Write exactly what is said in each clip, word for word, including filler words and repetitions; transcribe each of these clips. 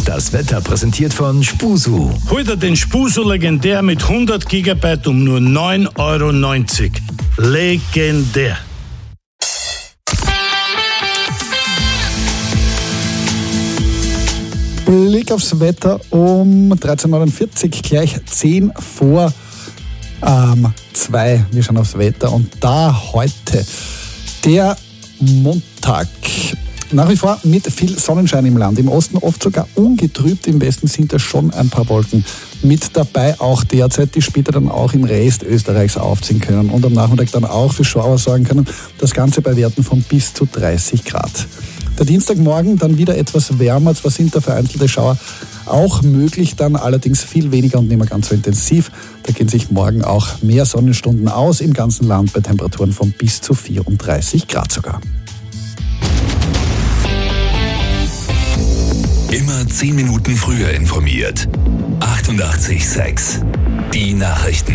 Das Wetter präsentiert von Spusu. Hol dir den Spusu Legendär mit hundert Gigabyte um nur neun Euro neunzig. Legendär. Blick aufs Wetter um dreizehn Uhr neunundvierzig, gleich zehn vor ähm, zwei. Wir schauen aufs Wetter und da heute der Montag. Nach wie vor mit viel Sonnenschein im Land. Im Osten oft sogar ungetrübt, im Westen sind da schon ein paar Wolken mit dabei. Auch derzeit, die später dann auch im Rest Österreichs aufziehen können und am Nachmittag dann auch für Schauer sorgen können. Das Ganze bei Werten von bis zu dreißig Grad. Der Dienstagmorgen dann wieder etwas wärmer, zwar sind da vereinzelte Schauer auch möglich, dann allerdings viel weniger und nicht mehr ganz so intensiv. Da gehen sich morgen auch mehr Sonnenstunden aus im ganzen Land bei Temperaturen von bis zu vierunddreißig Grad sogar. Immer zehn Minuten früher informiert. achtundachtzig Komma sechs. Die Nachrichten.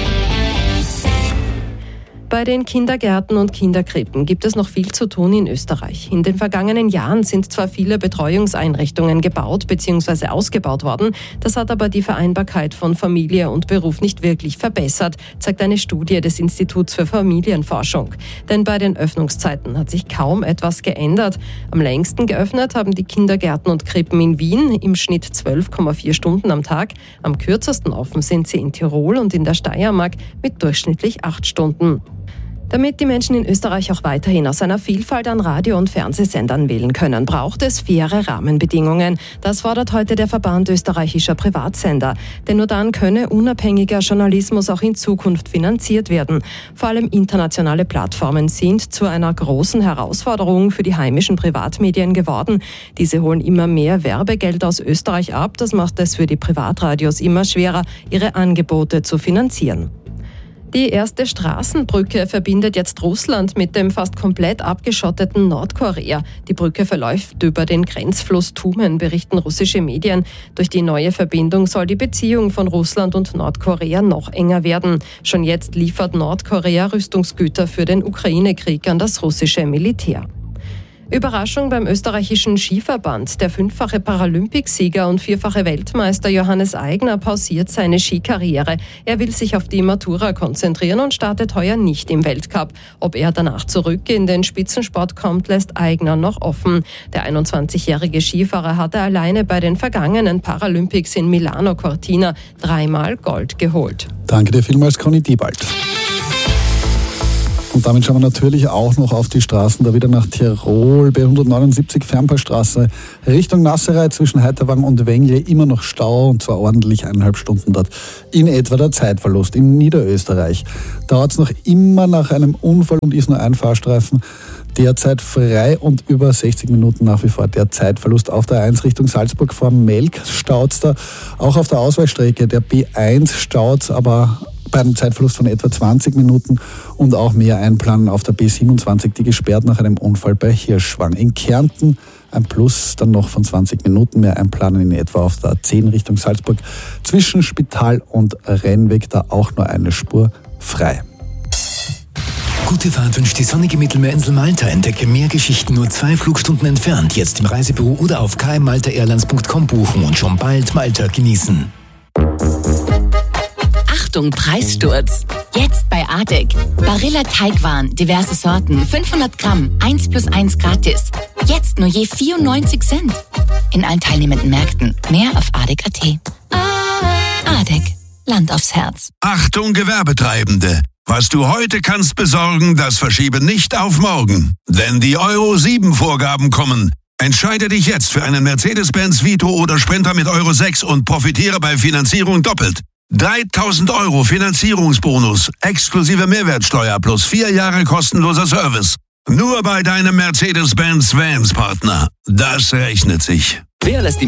Bei den Kindergärten und Kinderkrippen gibt es noch viel zu tun in Österreich. In den vergangenen Jahren sind zwar viele Betreuungseinrichtungen gebaut bzw. ausgebaut worden, das hat aber die Vereinbarkeit von Familie und Beruf nicht wirklich verbessert, zeigt eine Studie des Instituts für Familienforschung. Denn bei den Öffnungszeiten hat sich kaum etwas geändert. Am längsten geöffnet haben die Kindergärten und Krippen in Wien, im Schnitt zwölf Komma vier Stunden am Tag. Am kürzesten offen sind sie in Tirol und in der Steiermark mit durchschnittlich acht Stunden. Damit die Menschen in Österreich auch weiterhin aus einer Vielfalt an Radio- und Fernsehsendern wählen können, braucht es faire Rahmenbedingungen. Das fordert heute der Verband österreichischer Privatsender. Denn nur dann könne unabhängiger Journalismus auch in Zukunft finanziert werden. Vor allem internationale Plattformen sind zu einer großen Herausforderung für die heimischen Privatmedien geworden. Diese holen immer mehr Werbegeld aus Österreich ab. Das macht es für die Privatradios immer schwerer, ihre Angebote zu finanzieren. Die erste Straßenbrücke verbindet jetzt Russland mit dem fast komplett abgeschotteten Nordkorea. Die Brücke verläuft über den Grenzfluss Tumen, berichten russische Medien. Durch die neue Verbindung soll die Beziehung von Russland und Nordkorea noch enger werden. Schon jetzt liefert Nordkorea Rüstungsgüter für den Ukraine-Krieg an das russische Militär. Überraschung beim österreichischen Skiverband. Der fünffache Paralympicsieger und vierfache Weltmeister Johannes Aigner pausiert seine Skikarriere. Er will sich auf die Matura konzentrieren und startet heuer nicht im Weltcup. Ob er danach zurück in den Spitzensport kommt, lässt Aigner noch offen. Der einundzwanzigjährige Skifahrer hatte alleine bei den vergangenen Paralympics in Milano Cortina dreimal Gold geholt. Danke dir vielmals, Conny Diebald. Und damit schauen wir natürlich auch noch auf die Straßen, da wieder nach Tirol, B hundertneunundsiebzig Fernpassstraße, Richtung Nasserei zwischen Heiterwang und Wengle, immer noch Stau und zwar ordentlich eineinhalb Stunden dort. In etwa der Zeitverlust in Niederösterreich. Dauert es noch immer nach einem Unfall und ist nur ein Fahrstreifen derzeit frei und über sechzig Minuten nach wie vor der Zeitverlust auf der A eins Richtung Salzburg vor Melk staut's da. Auch auf der Ausweichstrecke der B eins staut's, aber bei einem Zeitverlust von etwa zwanzig Minuten und auch mehr einplanen auf der B siebenundzwanzig, die gesperrt nach einem Unfall bei Hirschwang. In Kärnten ein Plus dann noch von zwanzig Minuten mehr einplanen in etwa auf der A zehn Richtung Salzburg. Zwischen Spital und Rennweg da auch nur eine Spur frei. Gute Fahrt wünscht die sonnige Mittelmeerinsel Malta. Entdecke mehr Geschichten nur zwei Flugstunden entfernt. Jetzt im Reisebüro oder auf k m malta airlines punkt com buchen und schon bald Malta genießen. Achtung, Preissturz. Jetzt bei Adek. Barilla Teigwaren, diverse Sorten, fünfhundert Gramm, eins plus eins gratis. Jetzt nur je vierundneunzig Cent. In allen teilnehmenden Märkten. Mehr auf adek punkt a t. Adek. Land aufs Herz. Achtung, Gewerbetreibende. Was du heute kannst besorgen, das verschiebe nicht auf morgen. Denn die Euro sieben Vorgaben kommen. Entscheide dich jetzt für einen Mercedes-Benz Vito oder Sprinter mit Euro sechs und profitiere bei Finanzierung doppelt. dreitausend Euro Finanzierungsbonus, exklusive Mehrwertsteuer plus vier Jahre kostenloser Service. Nur bei deinem Mercedes-Benz Vans Partner. Das rechnet sich. Wer lässt die